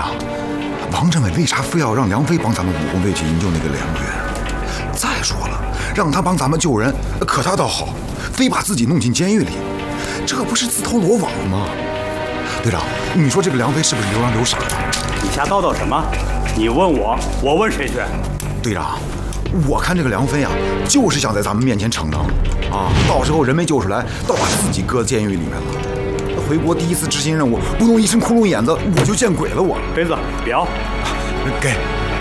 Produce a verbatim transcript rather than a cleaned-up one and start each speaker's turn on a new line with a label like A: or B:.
A: 长，王政委为啥非要让梁飞帮咱们武红队去营救那个梁月？再说了，让他帮咱们救人，可他倒好，非把自己弄进监狱里，这不是自投罗网吗？队长，你说这个梁飞是不是流氓流傻了？
B: 你瞎叨叨什么？你问我，我问谁去？
A: 队长，我看这个梁飞啊，就是想在咱们面前逞能啊，到时候人没救出来，倒把自己搁监狱里面了。回国第一次执行任务，不弄一身窟窿眼子，我就见鬼了我！
B: 杯子，表，
A: 给。